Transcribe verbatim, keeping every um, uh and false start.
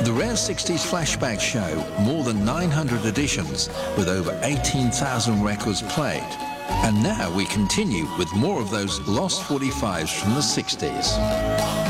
The Rare sixties Flashback Show, more than nine hundred editions with over eighteen thousand records played. And now we continue with more of those lost forty-fives from the sixties.